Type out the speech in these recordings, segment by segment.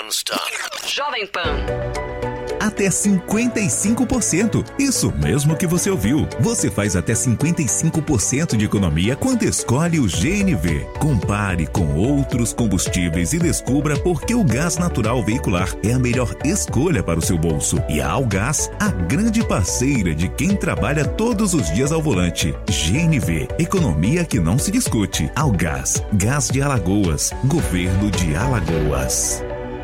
Non-stop. Jovem Pan. Até 55%. Isso mesmo que você ouviu. Você faz até 55% de economia quando escolhe o GNV. Compare com outros combustíveis e descubra por que o gás natural veicular é a melhor escolha para o seu bolso. E a Algás, a grande parceira de quem trabalha todos os dias ao volante. GNV, economia que não se discute. Algás, Gás de Alagoas, Governo de Alagoas.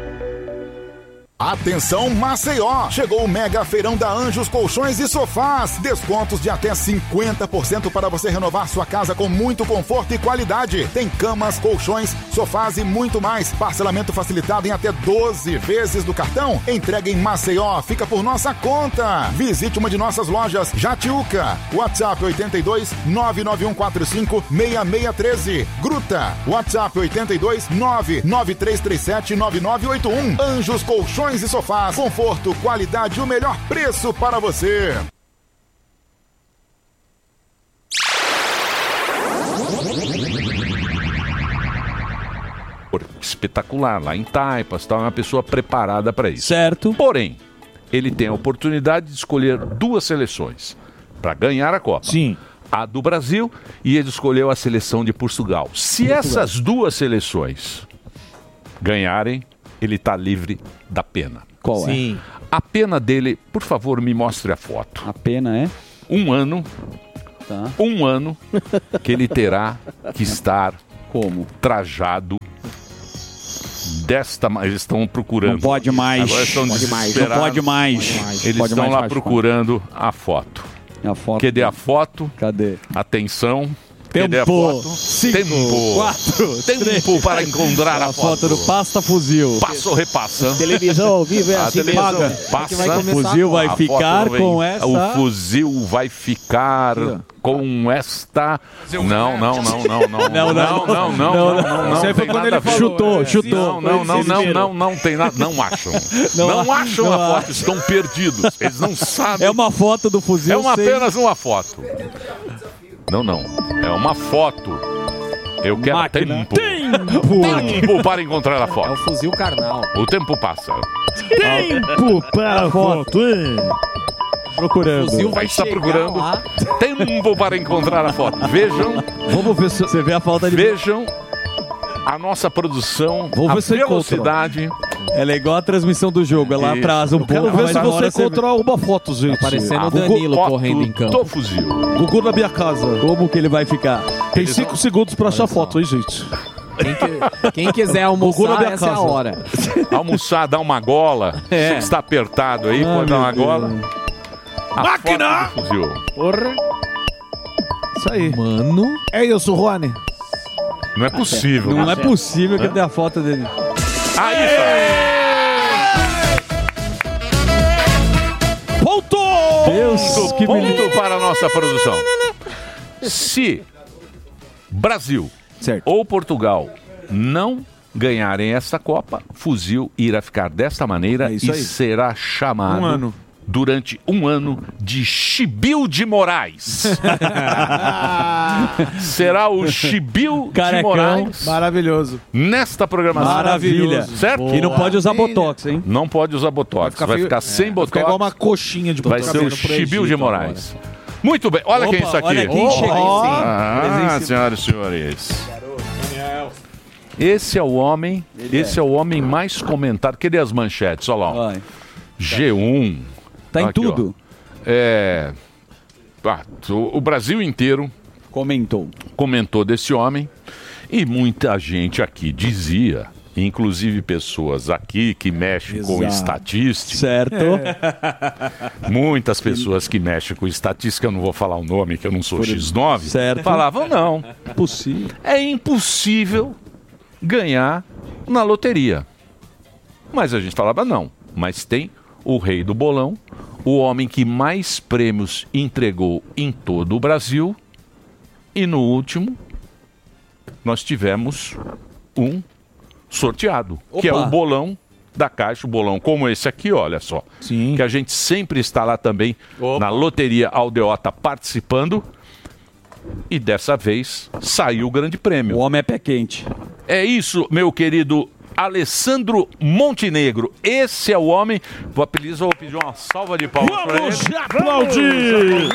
Atenção Maceió! Chegou o Mega Feirão da Anjos Colchões e Sofás. Descontos de até 50% para você renovar sua casa com muito conforto e qualidade. Tem camas, colchões, sofás e muito mais. Parcelamento facilitado em até 12 vezes do cartão. Entrega em Maceió, fica por nossa conta. Visite uma de nossas lojas, Jatiuca. WhatsApp 82 99145 6613. Gruta. WhatsApp 82 99337 9981. Anjos Colchões e Sofás, conforto, qualidade e o melhor preço para você. Espetacular, lá em Taipas, está uma pessoa preparada para isso. Certo. Porém, ele tem a oportunidade de escolher duas seleções para ganhar a Copa. Sim. A do Brasil e ele escolheu a seleção de Portugal. Se essas duas seleções ganharem, ele está livre da pena. Qual Sim. A pena dele, por favor, me mostre a foto. A pena é? 1 ano. Tá. 1 ano que ele terá que estar como? Trajado desta... Eles estão procurando. Não pode mais. Agora estão desesperados. Não pode mais. Eles estão lá procurando a foto. A foto. Cadê a foto? Cadê? Atenção. Cadê a Tempo. foto? 5, Tempo. 4, Tempo para encontrar a foto. do Pasta Fuzil. Passou, repassa. Televisão ao vivo é A assim televisão mesmo. passa. O fuzil vai A ficar foto vem. com essa... O fuzil vai ficar com esta... Não. Isso aí foi quando ele falou. Chutou. Não tem nada. Não acham. Não acham a foto. Estão perdidos. Eles não sabem. É uma foto do fuzil. É apenas uma foto. Não. É uma foto. Eu quero tempo para encontrar a foto. É o fuzil carnal. O tempo passa. Tempo para a foto. Procurando. O fuzil vai estar chegar procurando. lá. Tempo para encontrar a foto. Vejam. Vamos ver se você vê a falta de... Vejam a nossa produção. Vamos ver se a velocidade. Ela é igual a transmissão do jogo, ela atrasa um pouco. Quero ver mas se na hora você encontra uma foto, gente. Parecendo o Danilo correndo em campo. Do fuzil. Gugu na minha casa. Como que ele vai ficar? Tem 5 segundos pra achar foto, hein, gente? Quem quiser almoçar, essa é a hora. Almoçar, dar uma gola. Se está apertado aí, pode dar uma gola. Máquina! Foto do fuzil. Porra. Isso aí. Mano. É isso, Rony. Não é possível. Não é possível que dê a foto dele. Aí está. Ponto! Deus, que Ponto para a nossa produção. Se Brasil ou Portugal não ganharem essa Copa, fuzil irá ficar desta maneira e será chamado durante 1 ano de Chibiu de Moraes. Será o Chibiu de Moraes. Maravilhoso. Nesta programação. Maravilha. Certo? E não pode usar botox, hein? Não pode usar botox. Vai ficar sem botox. Fica igual uma coxinha de Vai botox. ser o Chibiu de Moraes. Muito bem. Olha quem está aqui. Olha quem chega Senhoras e senhores. Esse é o homem. Esse é o homem mais comentado. Cadê as manchetes? Olha lá. Ó. G1. Tá em Aqui, tudo. O Brasil inteiro comentou desse homem e muita gente aqui dizia, inclusive pessoas aqui que mexem com estatística. Certo. Muitas pessoas que mexem com estatística, eu não vou falar o nome, que eu não sou X9, certo. falavam não. Possível. É impossível ganhar na loteria. Mas a gente falava não. Mas tem o rei do bolão, o homem que mais prêmios entregou em todo o Brasil. E no último, nós tivemos um sorteado, que é o bolão da Caixa, o bolão como esse aqui, olha só. Sim. Que a gente sempre está lá também na Loteria Aldeota participando. E dessa vez saiu o grande prêmio. O homem é pé quente. É isso, meu querido Alessandro Montenegro. Esse é o homem. Vou pedir uma salva de palmas para ele. Vamos aplaudir!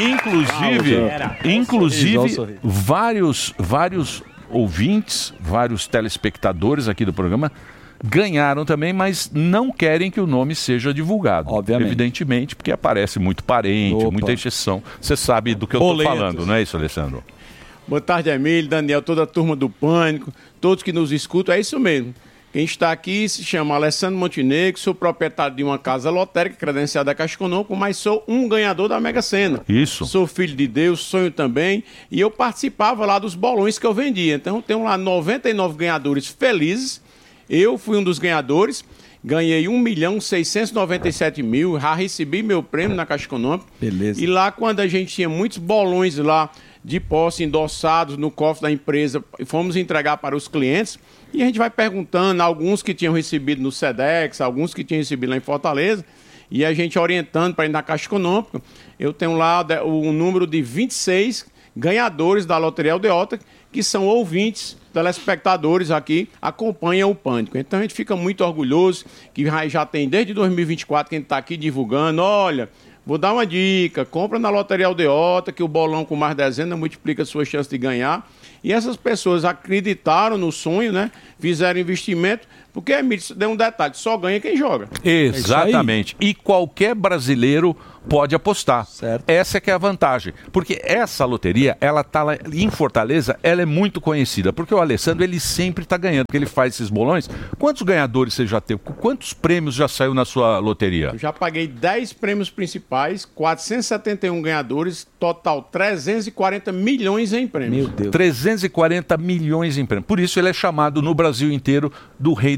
Inclusive vários ouvintes, vários telespectadores aqui do programa ganharam também, mas não querem que o nome seja divulgado. Obviamente. Evidentemente, porque aparece muito parente, muita exceção. Você sabe do que eu estou falando, não é isso, Alessandro? Boa tarde, Emílio, Daniel, toda a turma do Pânico, todos que nos escutam, é isso mesmo. Quem está aqui se chama Alessandro Montenegro, sou proprietário de uma casa lotérica credenciada da Caixa Econômica, mas sou um ganhador da Mega Sena. Isso. Sou filho de Deus, sonho também, e eu participava lá dos bolões que eu vendia. Então, tenho lá 99 ganhadores felizes. Eu fui um dos ganhadores, ganhei 1.697.000, já recebi meu prêmio na Caixa Econômica. Beleza. E lá, quando a gente tinha muitos bolões lá de posse endossados no cofre da empresa, fomos entregar para os clientes, e a gente vai perguntando, alguns que tinham recebido no SEDEX, alguns que tinham recebido lá em Fortaleza, e a gente orientando para ir na Caixa Econômica. Eu tenho lá o número de 26 ganhadores da Loteria Aldeota, que são ouvintes, telespectadores aqui, acompanham o Pânico. Então a gente fica muito orgulhoso, que já tem desde 2024 que a gente está aqui divulgando. Olha, vou dar uma dica, compra na Loteria Aldeota, que o bolão com mais dezenas multiplica a sua chance de ganhar. E essas pessoas acreditaram no sonho, né? Fizeram investimento, porque, Emílio, deu um detalhe, só ganha quem joga. Exatamente. E qualquer brasileiro pode apostar. Certo. Essa é que é a vantagem. Porque essa loteria, ela tá lá em Fortaleza, ela é muito conhecida. Porque o Alessandro, ele sempre está ganhando. Porque ele faz esses bolões. Quantos ganhadores você já teve? Quantos prêmios já saiu na sua loteria? Eu já paguei 10 prêmios principais, 471 ganhadores, total 340 milhões em prêmios. Meu Deus. 340 milhões em prêmios. Por isso ele é chamado no Brasil inteiro do rei